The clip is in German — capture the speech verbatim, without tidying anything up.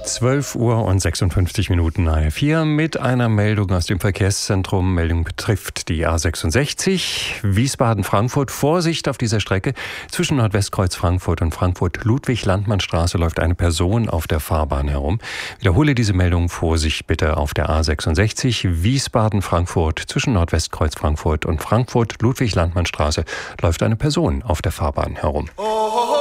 zwölf Uhr und sechsundfünfzig Minuten H R vier mit einer Meldung aus dem Verkehrszentrum. Meldung betrifft die A sechsundsechzig, Wiesbaden-Frankfurt. Vorsicht auf dieser Strecke. Zwischen Nordwestkreuz Frankfurt und Frankfurt-Ludwig-Landmann-Straße läuft eine Person auf der Fahrbahn herum. Wiederhole diese Meldung. Vorsicht bitte auf der A sechsundsechzig, Wiesbaden-Frankfurt. Zwischen Nordwestkreuz Frankfurt und Frankfurt-Ludwig-Landmann-Straße läuft eine Person auf der Fahrbahn herum.